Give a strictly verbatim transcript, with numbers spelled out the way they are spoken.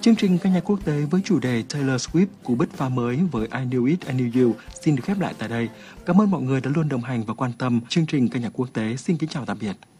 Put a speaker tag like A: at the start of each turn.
A: Chương trình ca nhạc quốc tế với chủ đề Taylor Swift của bứt phá mới với I Knew It, I Knew You xin được khép lại tại đây. Cảm ơn mọi người đã luôn đồng hành và quan tâm chương trình ca nhạc quốc tế. Xin kính chào tạm biệt.